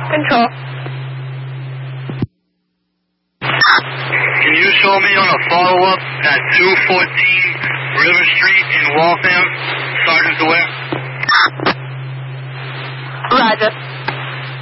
Control. Can you show me on a follow-up at 214 River Street in Waltham, Sergeant Dwyer? Roger.